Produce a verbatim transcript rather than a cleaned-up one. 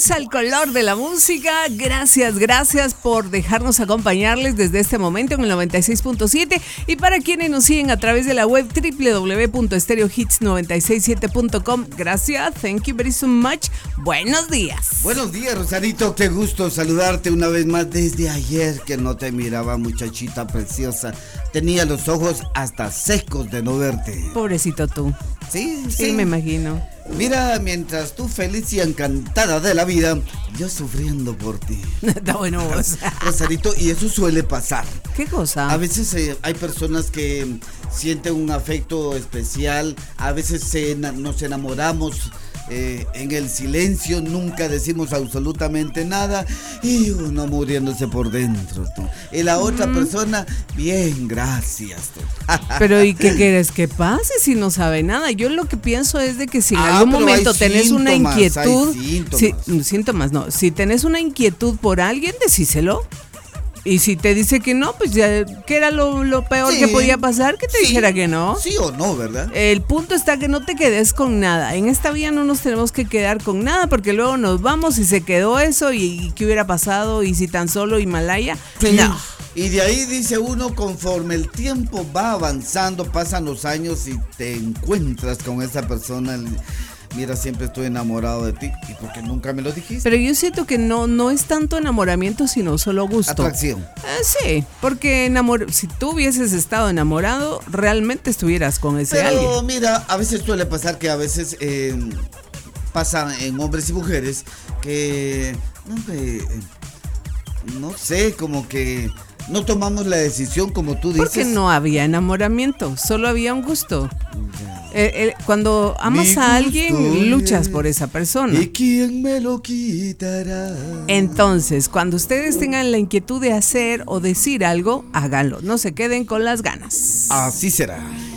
Bienvenidos al color de la música. Gracias, gracias por dejarnos acompañarles desde este momento en el noventa y seis punto siete. Y para quienes nos siguen a través de la web doble u doble u doble u punto stereo hits noventa y seis punto siete punto com. Gracias, thank you very so much. Buenos días. Buenos días, Rosarito. Qué gusto saludarte una vez más desde ayer que no te miraba, muchachita preciosa. Tenía los ojos hasta secos de no verte. Pobrecito tú. Sí, Sí, sí. me imagino. Mira, mientras tú feliz y encantada de la vida, yo sufriendo por ti. Está bueno vos. Rosarito, y eso suele pasar. ¿Qué cosa? A veces eh, hay personas que sienten un afecto especial, a veces se, nos enamoramos eh, en el silencio, nunca decimos absolutamente nada y uno muriéndose por dentro, tú. Y la otra mm. persona, bien, gracias, tú. Pero ¿y qué quieres que pase si no sabe nada? Yo lo que pienso es de que si en Ah, algún pero tenés síntomas, una inquietud, hay síntomas. Si, síntomas no, si tenés una inquietud por alguien, decíselo. Y si te dice que no, pues ya, ¿qué era lo, lo peor Sí, que podía pasar? Que te sí, dijera que no. Sí o no, ¿verdad? El punto está que no te quedes con nada. En esta vida no nos tenemos que quedar con nada porque luego nos vamos y se quedó eso y, y qué hubiera pasado y si tan solo Himalaya. Sí. No. Y de ahí dice uno, conforme el tiempo va avanzando, pasan los años y te encuentras con esa persona. Mira, siempre estoy enamorado de ti. ¿Y por qué nunca me lo dijiste? Pero yo siento que no, no es tanto enamoramiento, sino solo gusto. Atracción. Eh, sí, porque enamor- si tú hubieses estado enamorado, realmente estuvieras con ese Pero alguien. mira, a veces suele pasar que a veces eh, pasa en hombres y mujeres que, no, eh, no sé, como que no tomamos la decisión como tú dices. Porque no había enamoramiento, solo había un gusto. Ya. Eh, eh, cuando amas Mi a alguien, gusto luchas es- por esa persona. ¿Y quién me lo quitará? Entonces, cuando ustedes tengan la inquietud de hacer o decir algo, háganlo. No se queden con las ganas. Así será.